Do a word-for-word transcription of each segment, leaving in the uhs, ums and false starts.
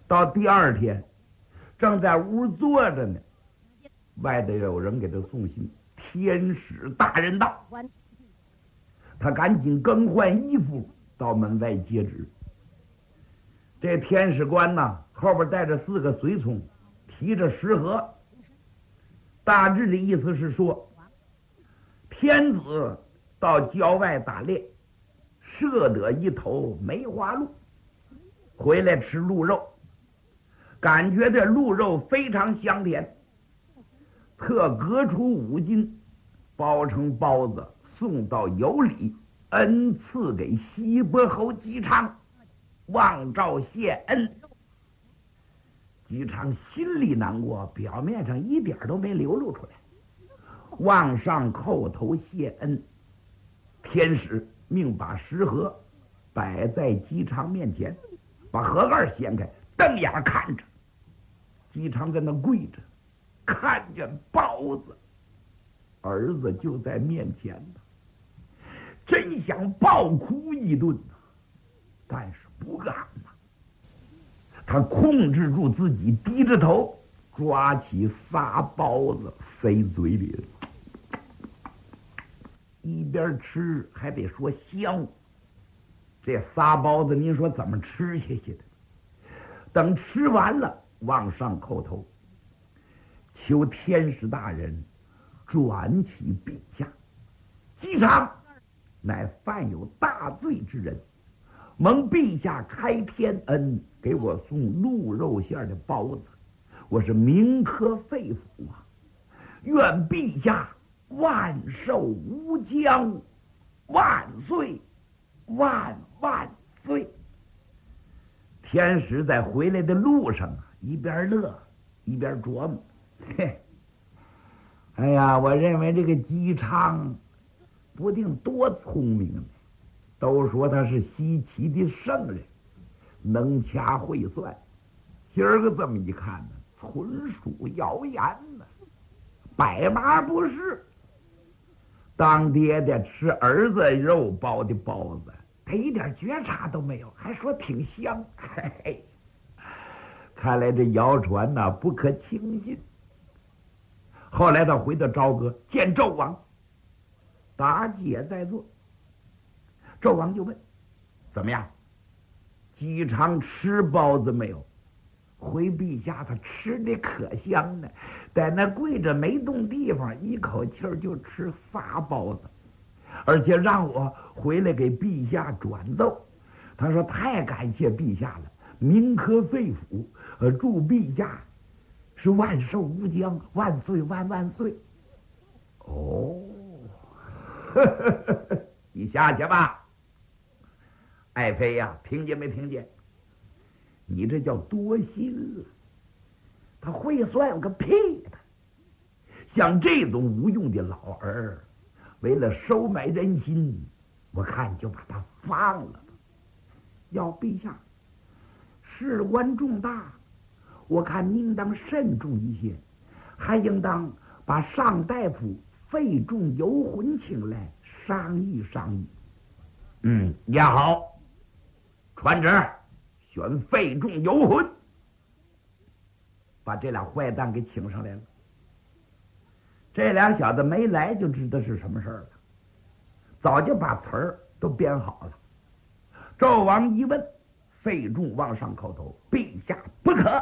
到第二天，正在屋坐着呢，外头有人给他送信，天使大人到。他赶紧更换衣服，到门外接旨。这天使官呢，后边带着四个随从，提着食盒。大致的意思是说，天子到郊外打猎，射得一头梅花鹿，回来吃鹿肉，感觉这鹿肉非常香甜，特割出五斤，包成包子，送到有里，恩赐给西伯侯姬昌，望召谢恩。姬昌心里难过，表面上一点都没流露出来，往上叩头谢恩。天使命把食盒摆在姬昌面前，把盒盖掀开，瞪眼看着。姬昌在那跪着，看见包子，儿子就在面前呢，真想暴哭一顿，但是不敢呐。他控制住自己，低着头抓起仨包子塞嘴里了，一边吃还得说香。这仨包子您说怎么吃下去的？等吃完了，往上叩头，求天使大人转启陛下，姬昌乃犯有大罪之人，蒙陛下开天恩，给我送鹿肉馅的包子，我是铭刻肺腑啊！愿陛下万寿无疆，万岁万万岁！天使在回来的路上啊，一边乐一边琢磨，嘿，哎呀，我认为这个姬昌不定多聪明呢。都说他是西岐的圣人，能掐会算。今儿个这么一看呢，纯属谣言呢，百码不是。当爹的吃儿子肉包的包子，他一点觉察都没有，还说挺香。嘿嘿，看来这谣传呐、啊、不可轻信。后来他回到朝歌见纣王，妲己也在座。纣王就问：怎么样？姬昌吃包子没有？回陛下，他吃的可香呢，在那跪着没动地方，一口气儿就吃仨包子，而且让我回来给陛下转奏。他说太感谢陛下了，铭刻肺腑，呃，祝陛下是万寿无疆，万岁万万岁。哦，呵呵呵，你下去吧。爱妃呀，听见没听见？你这叫多心了。他会算个屁的！像这种无用的老儿，为了收买人心，我看就把他放了吧。要陛下，事关重大，我看应当慎重一些，还应当把上大夫费仲游魂请来商议商议。嗯，也好。传旨，选费仲游魂，把这俩坏蛋给请上来了。这俩小子没来就知道是什么事儿了，早就把词儿都编好了。纣王一问，费仲往上叩头：陛下不可。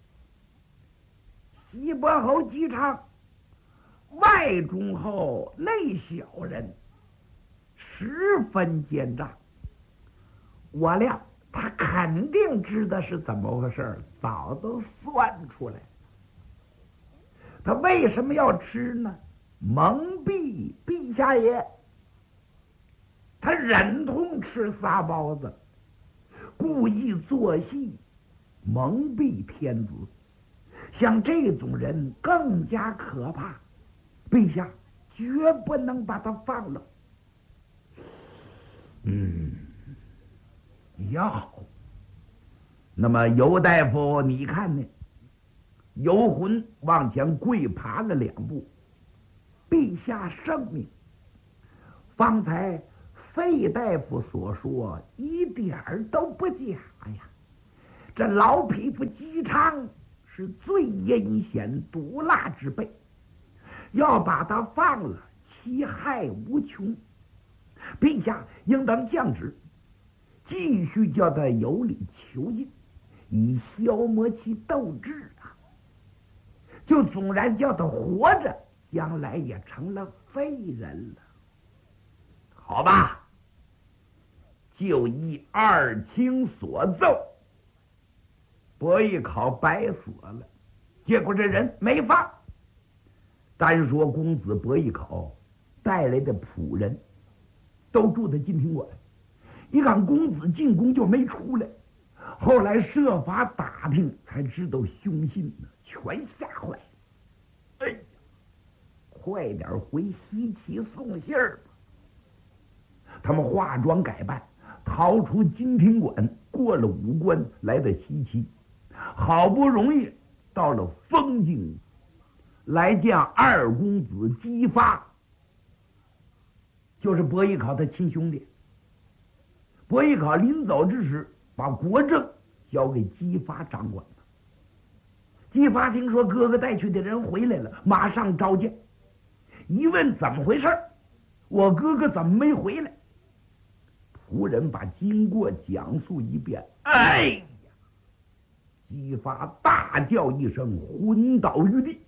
西伯侯姬昌，外忠厚，内小人，十分奸诈。我料他肯定知道是怎么回事，早都算出来了。他为什么要吃呢？蒙蔽陛下也。他忍痛吃仨包子，故意做戏，蒙蔽天子。像这种人更加可怕，陛下绝不能把他放了。嗯。也好，那么尤大夫，你看呢？游魂往前跪爬了两步，陛下圣明。方才费大夫所说一点儿都不假呀， 这老匹夫姬昌是最阴险毒辣之辈，要把他放了，其害无穷。陛下应当降旨，继续叫他有理囚禁，以消磨其斗志啊！就纵然叫他活着，将来也成了废人了。好吧，就依二卿所奏，伯邑考白死了。结果这人没放。单说公子伯邑考带来的仆人都住在金庭馆，一看公子进宫就没出来，后来设法打听才知道凶信呢，全吓坏了。哎呀，快点回西岐送信儿吧！他们化妆改扮，逃出金庭馆，过了武关，来到西岐，好不容易到了丰京，来见二公子姬发，就是伯邑考他亲兄弟。伯邑考临走之时，把国政交给姬发掌管了。姬发听说哥哥带去的人回来了，马上召见。一问怎么回事，我哥哥怎么没回来？仆人把经过讲述一遍。哎呀！姬发大叫一声，昏倒于地。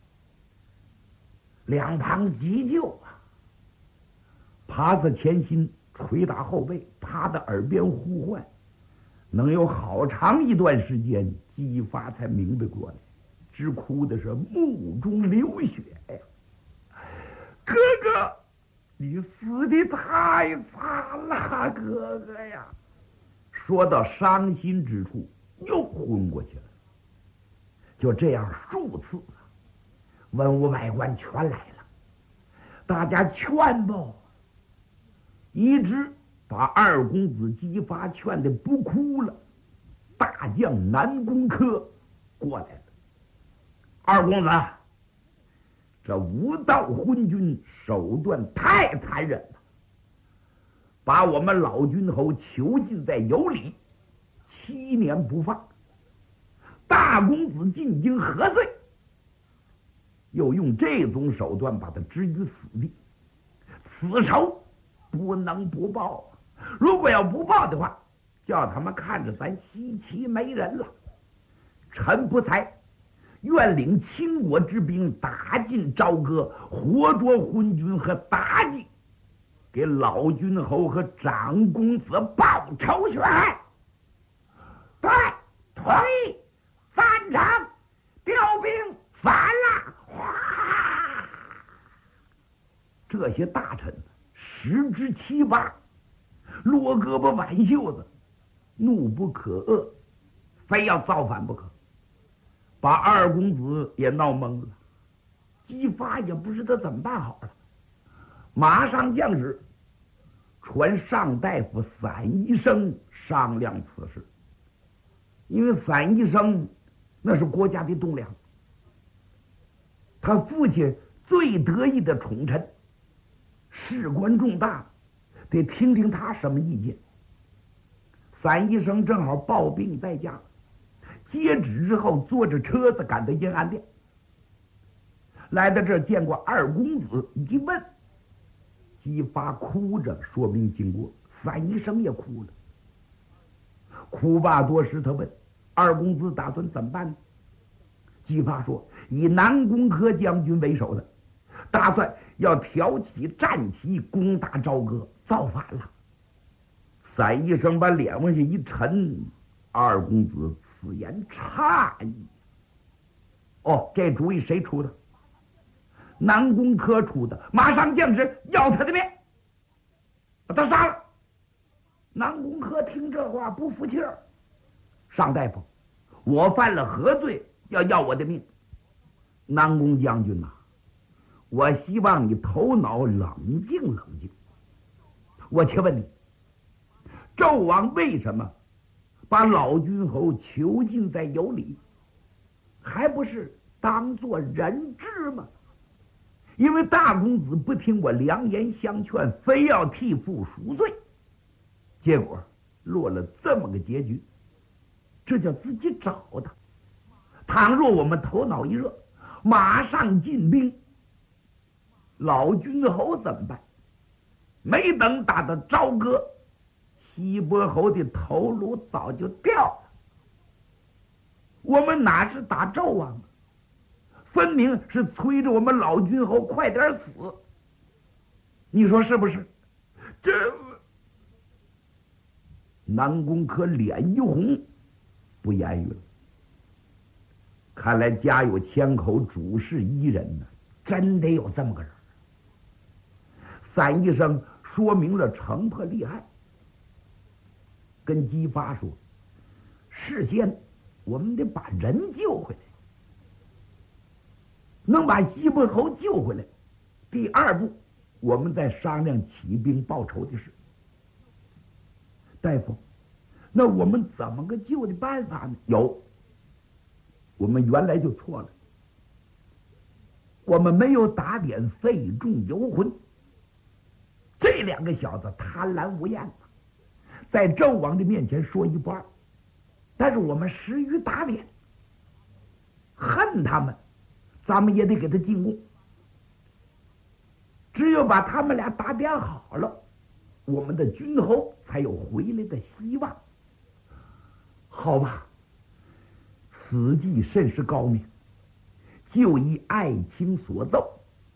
两旁急救啊！耙子前心，捶打后背，趴在耳边呼唤，能有好长一段时间，姬发才明白过来，直哭的是目中流血呀！哥哥，你死的太惨了，哥哥呀！说到伤心之处，又昏过去了。就这样数次，文武百官全来了，大家劝吧，一直把二公子姬发劝的不哭了。大将南宫轲过来了，二公子，这无道昏君手段太残忍了，把我们老君侯囚禁在有里七年不放，大公子进京何罪？又用这种手段把他置于死地，此仇不能不报啊！如果要不报的话，叫他们看着咱西岐没人了。臣不才，愿领倾国之兵打进朝歌，活捉昏君和妲己，给老君侯和长公子报仇雪恨。对，同意，赞成，调兵反了！哗！这些大臣十之七八落胳膊挽袖子，怒不可遏，非要造反不可，把二公子也闹懵了。姬发也不知道怎么办好了，马上降旨传上大夫散宜生商量此事。因为散宜生那是国家的栋梁，他父亲最得意的宠臣，事关重大，得听听他什么意见。散宜生正好抱病在家，接旨之后坐着车子赶到延安殿，来到这儿见过二公子，一问，姬发哭着说明经过，散宜生也哭了。哭罢多时，他问二公子打算怎么办呢？姬发说，以南宫轲将军为首的，打算要挑起战旗攻打朝歌，造反了。散宜生把脸往下一沉，二公子此言差矣。哦，这主意谁出的？南宫轲出的，马上降旨要他的命，把他杀了。南宫轲听这话不服气儿，上大夫，我犯了何罪要要我的命？南宫将军呐、啊，我希望你头脑冷静冷静。我且问你，纣王为什么把老君侯囚禁在有里？还不是当做人质吗？因为大公子不听我良言相劝，非要替父赎罪，结果落了这么个结局。 这叫自己找的。倘若我们头脑一热，马上进兵，老君侯怎么办？没等打到朝歌，西伯侯的头颅早就掉了。我们哪是打纣王啊，分明是催着我们老君侯快点死。你说是不是？这南宫可脸一红，不言语了。看来家有千口，主事一人呢，真得有这么个人。散医生说明了城破利害，跟姬发说：事先我们得把人救回来，能把西伯侯救回来。第二步，我们再商量起兵报仇的事。大夫，那我们怎么个救的办法呢？有，我们原来就错了，我们没有打点费仲、游魂这两个小子，贪婪无厌，在纣王的面前说一不二，但是我们失于打点，恨他们，咱们也得给他进贡。只有把他们俩打点好了，我们的君侯才有回来的希望。好吧，此计甚是高明，就依爱卿所奏，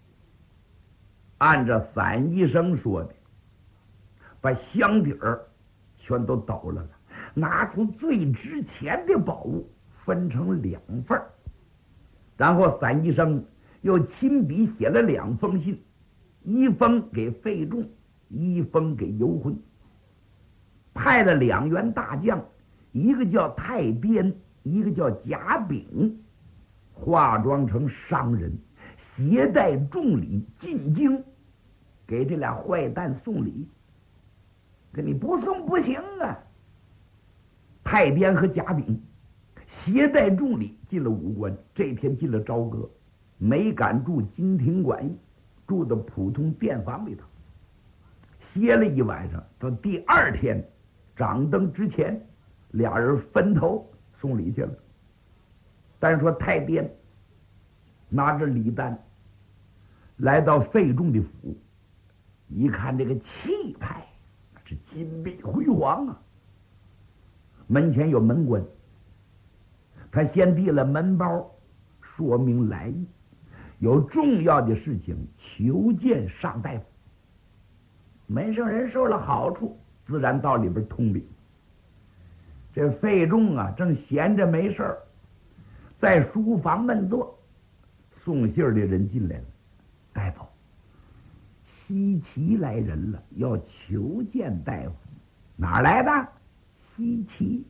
按照散医生说的，把箱底儿全都抖了了，拿出最值钱的宝物，分成两份儿。然后散医生又亲笔写了两封信，一封给费仲，一封给游魂，派了两员大将，一个叫太边，一个叫贾炳，化妆成商人，携带重礼进京，给这俩坏蛋送礼。给你不送不行啊！太边和贾炳携带重礼进了武关，这天进了朝歌，没敢住金庭馆驿，住的普通店房里头，歇了一晚上。到第二天掌灯之前，俩人分头送礼去了。单说太边拿着礼单来到费仲的府，一看这个气派，那是金碧辉煌啊！门前有门官，他先递了门包，说明来意，有重要的事情求见上大夫。门上人受了好处，自然到里边通礼。这费仲啊，正闲着没事儿，在书房闷坐。送信儿的人进来了，大夫，西岐来人了，要求见大夫。哪儿来的？西岐。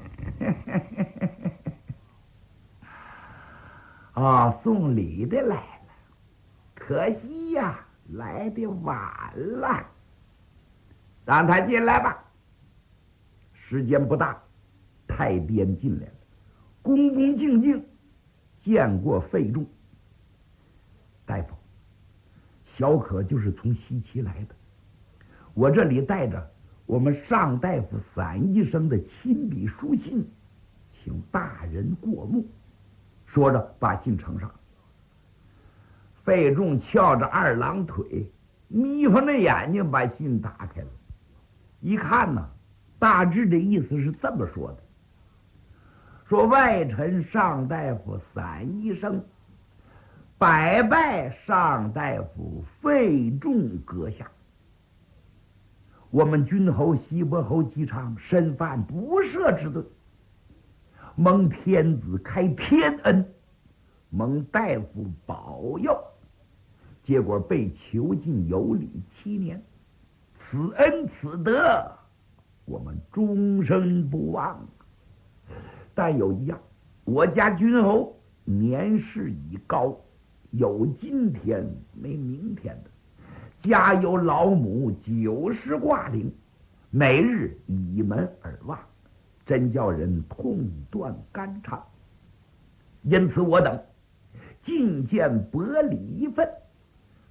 啊、哦，送礼的来了，可惜呀、啊，来的晚了。让他进来吧。时间不大，太边进来了，恭恭敬敬见过费仲。大夫，小可就是从西岐来的，我这里带着我们上大夫散医生的亲笔书信，请大人过目。说着把信呈上。费仲翘着二郎腿，眯缝着眼睛把信打开了，一看呢，大致的意思是这么说的：说外臣上大夫散医生百拜上大夫费仲阁下。我们君侯西伯侯姬昌身犯不赦之罪，蒙天子开天恩，蒙大夫保佑，结果被囚禁有礼七年。此恩此德，我们终生不忘。但有一样，我家君侯年事已高，有今天没明天的，家有老母九十挂零，每日倚门而望，真叫人痛断肝肠。因此我等进献薄礼一份，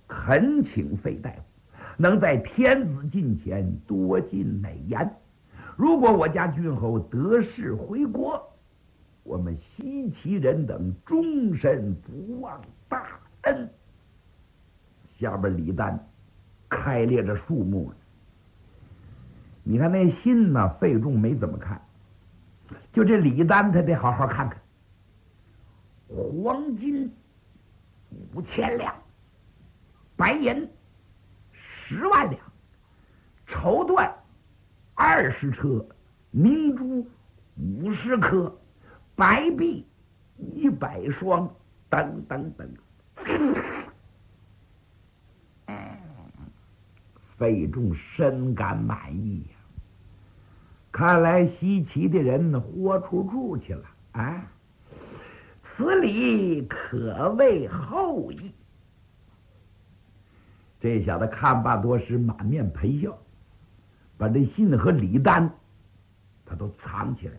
恳请费大夫能在天子近前多尽美言， 如果我家君侯得势回国，我们西岐人等终身不忘大恩。下边李旦开列着数目，你看那信呢，费仲没怎么看，就这李旦他得好好看看。黄金五千两，白银十万两，绸缎二十车，明珠五十颗，白璧一百双，等等等。费仲深感满意呀、啊，看来西岐的人豁出处去了啊！此礼可谓厚意。这小子看罢多时，满面陪笑，把这信和礼单他都藏起来了。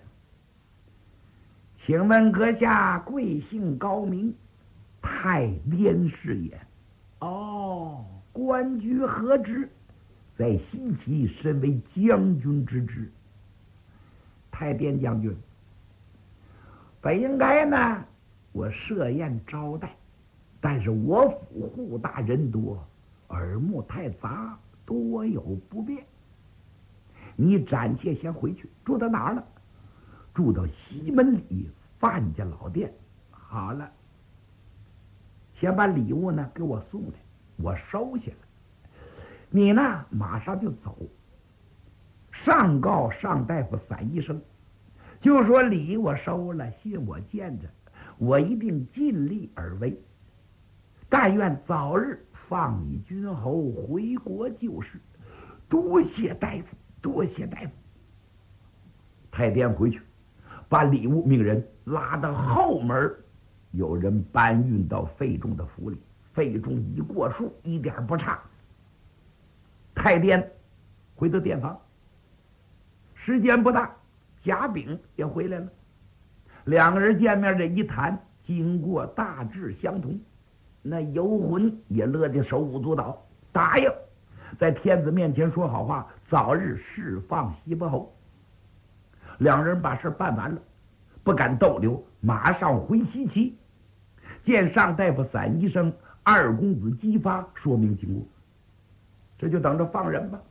请问阁下贵姓高名？太颠是也。哦，官居何职？在西岐身为将军之职。太颠将军，本应该呢，我设宴招待，但是我府户大人多，耳目太杂，多有不便。你暂且先回去，住到哪儿了？住到西门里范家老店。好了，先把礼物呢给我送来，我收下了。你呢，马上就走，上告上大夫散医生，就说礼我收了，信我见着，我一定尽力而为，但愿早日放你君侯回国就是。多谢大夫，多谢大夫。太监回去，把礼物命人拉到后门，有人搬运到费仲的府里。费仲一过数，一点不差。太监回到店房，时间不大，贾炳也回来了。两个人见面这一谈，经过大致相同。那游魂也乐得手舞足蹈，答应在天子面前说好话，早日释放西伯侯。两人把事办完了，不敢逗留，马上回西岐，见上大夫散医生，二公子姬发说明经过。这就等着放人吧。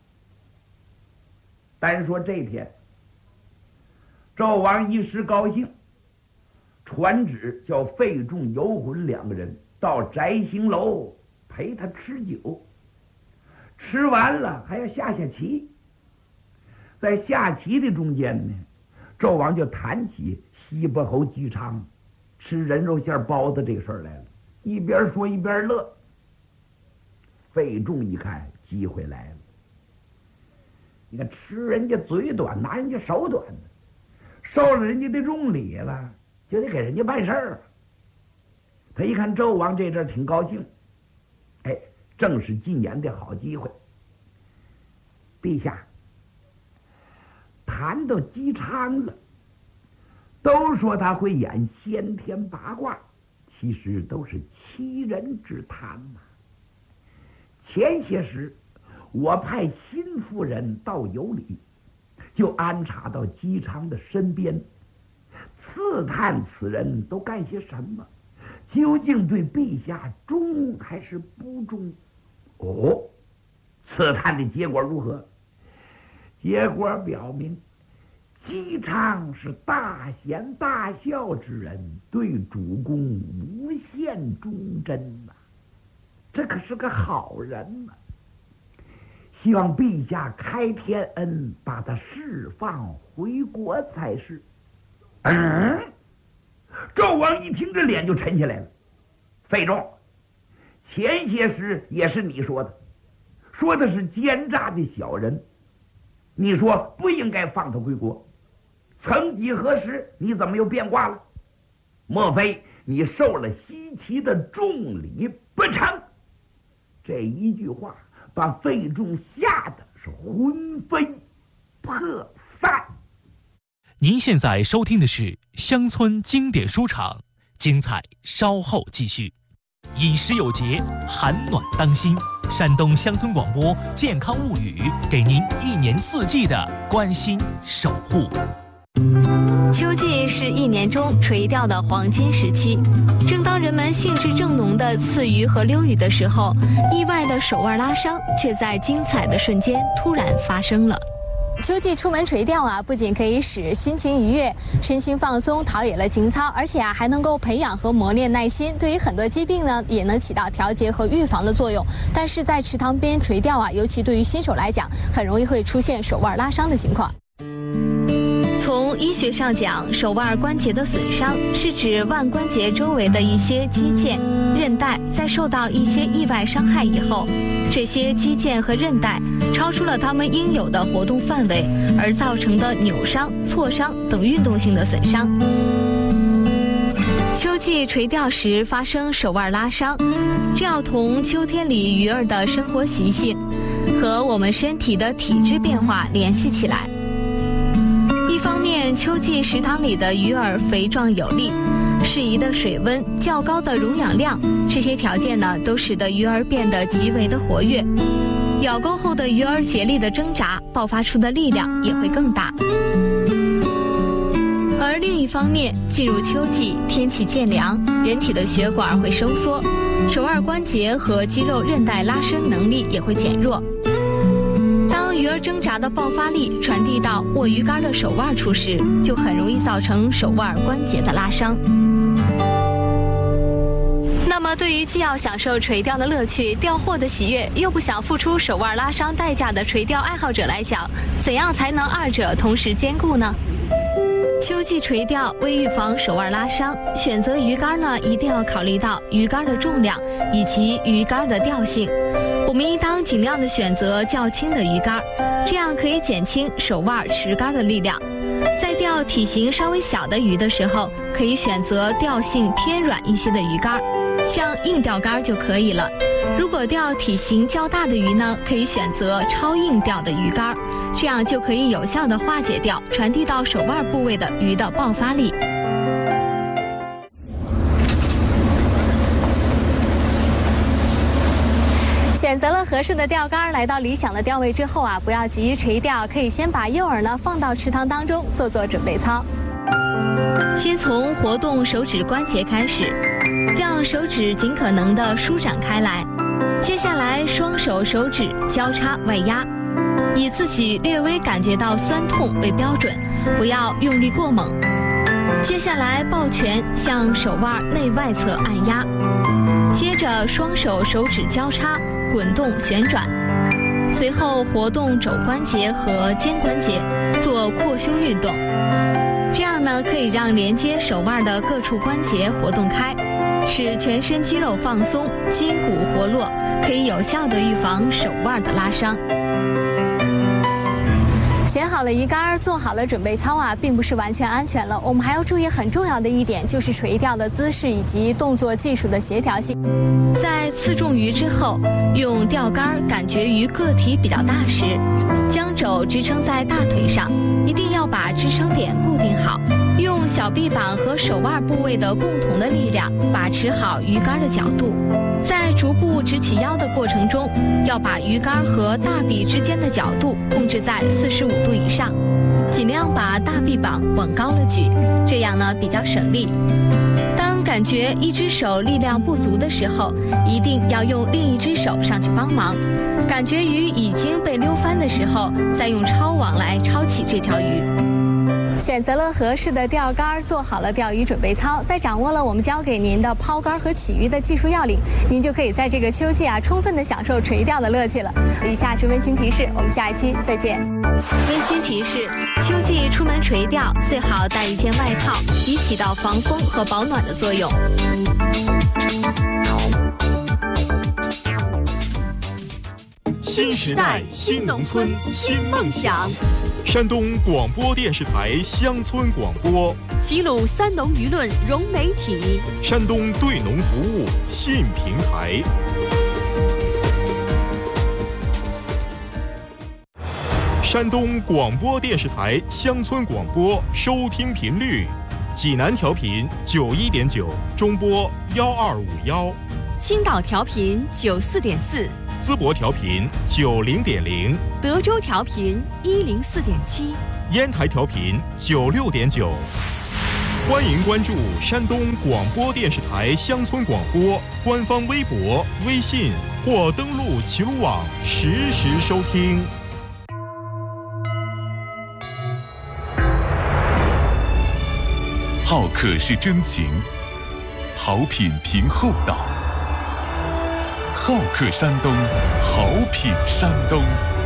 单说这天，纣王一时高兴，传旨叫费仲、游魂两个人到翟行楼陪他吃酒，吃完了还要下下棋。在下棋的中间呢，纣王就谈起西伯侯姬昌吃人肉馅包子这个事儿来了，一边说一边乐。费仲一看机会来了，你看吃人家嘴短，拿人家手短的，受了人家的重礼了，就得给人家办事儿。他一看纣王这阵挺高兴，哎，正是进言的好机会。陛下，谈到姬昌了，都说他会演先天八卦，其实都是欺人之谈嘛。前些时，我派新夫人到有里，就安插到姬昌的身边，刺探此人都干些什么，究竟对陛下忠还是不忠？哦，刺探的结果如何？结果表明，姬昌是大贤大孝之人，对主公无限忠贞呐、啊。这可是个好人呐、啊！希望陛下开天恩，把他释放回国才是。嗯，纣王一听，这脸就沉下来了。费仲，前些时也是你说的，说的是奸诈的小人，你说不应该放他回国。曾几何时，你怎么又变卦了？莫非你受了西岐的重礼不成？这一句话把费仲吓得是魂飞魄散。 您现在收听的是乡村经典书场，精彩稍后继续。 饮食有节，寒暖当心。山东乡村广播健康物语，给您一年四季的关心守护。 秋季是一年中垂钓的黄金时期，正当人们兴致正浓的刺鱼和溜鱼的时候，意外的手腕拉伤却在精彩的瞬间突然发生了。秋季出门垂钓啊，不仅可以使心情愉悦、身心放松，陶冶了情操，而且啊还能够培养和磨练耐心。对于很多疾病呢，也能起到调节和预防的作用。但是在池塘边垂钓啊，尤其对于新手来讲，很容易会出现手腕拉伤的情况。从医学上讲，手腕关节的损伤是指腕关节周围的一些肌腱、韧带在受到一些意外伤害以后，这些肌腱和韧带超出了它们应有的活动范围，而造成的扭伤、挫伤等运动性的损伤。秋季垂钓时发生手腕拉伤，这要同秋天里鱼儿的生活习性和我们身体的体质变化联系起来。一方面，秋季池塘里的鱼儿肥壮有力，适宜的水温、较高的溶氧量，这些条件呢，都使得鱼儿变得极为的活跃。咬钩后的鱼儿竭力的挣扎，爆发出的力量也会更大。而另一方面，进入秋季，天气渐凉，人体的血管会收缩，手腕关节和肌肉韧带拉伸能力也会减弱。当鱼儿挣扎的爆发力传递到握鱼竿的手腕处时，就很容易造成手腕关节的拉伤。那么，对于既要享受垂钓的乐趣、钓获的喜悦，又不想付出手腕拉伤代价的垂钓爱好者来讲，怎样才能二者同时兼顾呢？秋季垂钓为预防手腕拉伤，选择鱼竿呢，一定要考虑到鱼竿的重量以及鱼竿的调性。我们应当尽量的选择较轻的鱼竿，这样可以减轻手腕持竿的力量。在钓体型稍微小的鱼的时候，可以选择调性偏软一些的鱼竿，像硬钓竿就可以了。如果钓体型较大的鱼呢，可以选择超硬钓的鱼竿，这样就可以有效的化解掉传递到手腕部位的鱼的爆发力。选择了合适的钓竿，来到理想的钓位之后啊，不要急于垂钓，可以先把诱饵呢放到池塘当中做做准备操。先从活动手指关节开始，让手指尽可能的舒展开来。接下来双手手指交叉外压，以自己略微感觉到酸痛为标准，不要用力过猛。接下来抱拳向手腕内外侧按压，接着双手手指交叉滚动旋转，随后活动肘关节和肩关节，做扩胸运动。这样呢，可以让连接手腕的各处关节活动开，使全身肌肉放松，筋骨活络，可以有效的预防手腕的拉伤。选好了鱼竿，做好了准备操啊，并不是完全安全了。我们还要注意很重要的一点，就是垂钓的姿势以及动作技术的协调性。在刺中鱼之后，用钓竿感觉鱼个体比较大时，将肘支撑在大腿上，一定要把支撑点固定好，用小臂膀和手腕部位的共同的力量把持好鱼竿的角度。在逐步直起腰的过程中，要把鱼竿和大臂之间的角度控制在四十五度以上，尽量把大臂膀往高了举，这样呢比较省力。当感觉一只手力量不足的时候，一定要用另一只手上去帮忙。感觉鱼已经被溜翻的时候，再用抄网来抄起这条鱼。选择了合适的钓竿，做好了钓鱼准备操，再掌握了我们教给您的抛竿和起鱼的技术要领，您就可以在这个秋季啊，充分的享受垂钓的乐趣了。以下是温馨提示，我们下一期再见。温馨提示：秋季出门垂钓，最好带一件外套，以起到防风和保暖的作用。 新时代，新农村，新梦想。山东广播电视台乡村广播， 齐鲁三农舆论融媒体， 山东对农服务信平台。山东广播电视台乡村广播收听频率：济南调频九一点九，中波幺二五幺。 青岛调频九四点四， 淄博调频九零点零， 德州调频一零四点七， 烟台调频九六点九。欢迎关注山东广播电视台乡村广播官方微博、微信或登录齐鲁网实时收听。 好客是真情，好品凭厚道。好客山东，好品山东。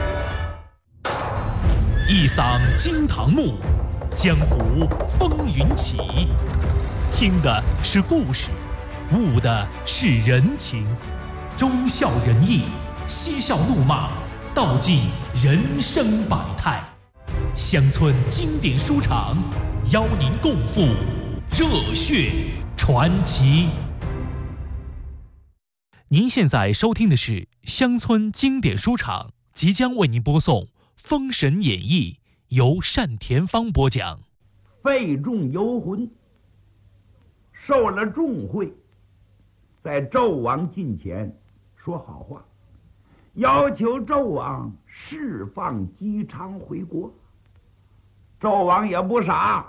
一嗓惊堂木，江湖风云起。听的是故事，悟的是人情。忠孝仁义，嬉笑怒骂，道尽人生百态。乡村经典书场，邀您共赴热血传奇。您现在收听的是乡村经典书场，即将为您播送《封神演义》，由单田芳播讲。 费仲游魂受了重贿，在纣王近前说好话，要求纣王释放姬昌回国。纣王也不傻，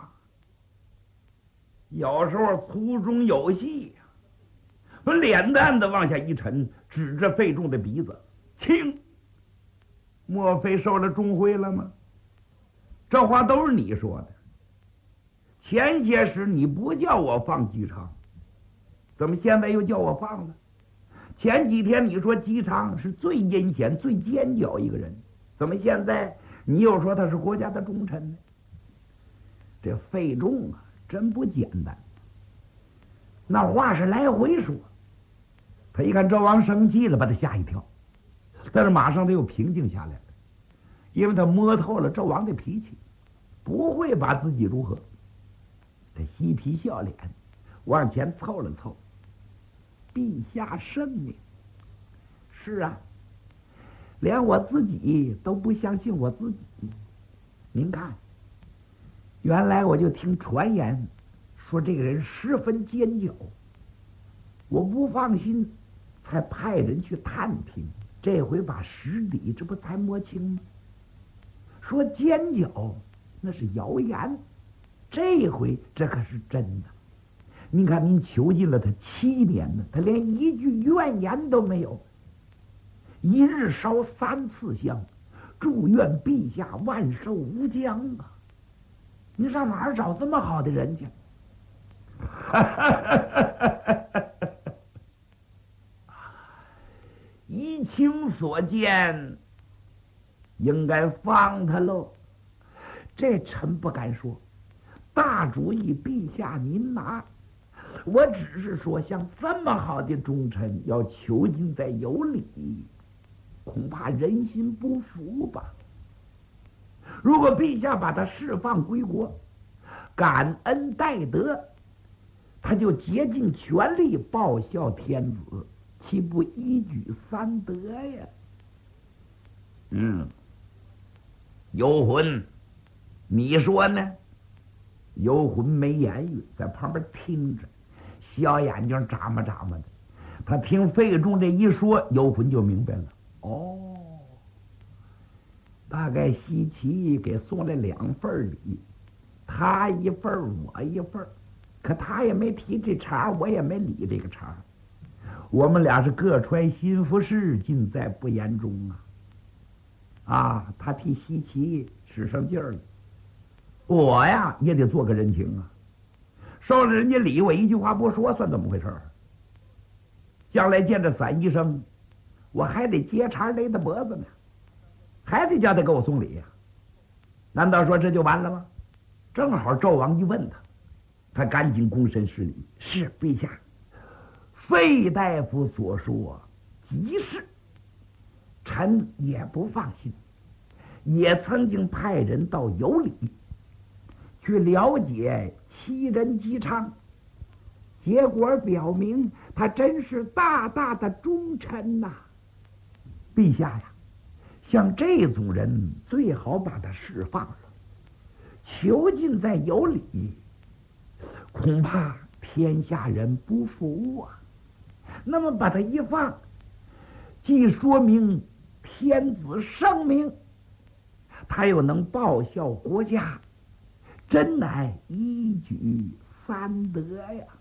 有时候粗中有细，把脸蛋子往下一沉，指着费仲的鼻子，亲，莫非受了重贿了吗？这话都是你说的。前些时你不叫我放姬昌，怎么现在又叫我放了？前几天你说姬昌是最阴险、最奸狡一个人，怎么现在你又说他是国家的忠臣呢？这费仲啊，真不简单。那话是来回说，他一看纣王生气了，把他吓一跳，但是马上他又平静下来了，因为他摸透了纣王的脾气，不会把自己如何。他嬉皮笑脸，往前凑了凑。陛下圣明。是啊，连我自己都不相信我自己。您看，原来我就听传言说这个人十分奸狡，我不放心，才派人去探听。这回把实底，这不才摸清吗？说奸狡那是谣言，这回这可是真的。您看，您囚禁了他七年呢，他连一句怨言都没有，一日烧三次香，祝愿陛下万寿无疆啊！你上哪儿找这么好的人去？依卿所见，应该放他喽。这臣不敢说，大主意陛下您拿。我只是说，像这么好的忠臣要囚禁在有里，恐怕人心不服吧。如果陛下把他释放归国，感恩戴德，他就竭尽全力报效天子，岂不一举三得呀？嗯，游魂，你说呢？游魂没言语，在旁边听着，小眼睛眨巴眨巴的。他听费仲这一说，游魂就明白了。哦，大概西岐给送了两份礼，他一份我一份，可他也没提这茬，我也没理这个茬。我们俩是各揣心腹事，尽在不言中啊！啊，他替西岐使上劲儿了，我呀也得做个人情啊。受了人家礼，我一句话不说，算怎么回事？将来见着散医生，我还得接茬勒他脖子呢，还得叫他给我送礼呀、啊。难道说这就完了吗？正好纣王一问他，他赶紧躬身施礼：“是陛下，费大夫所说极是，臣也不放心，也曾经派人到有里去了解七人姬昌，结果表明他真是大大的忠臣呐、啊。陛下呀，像这种人最好把他释放了，囚禁在有里，恐怕天下人不服啊。 那么把它一放，既说明天子圣明，他又能报效国家，真乃一举三得呀！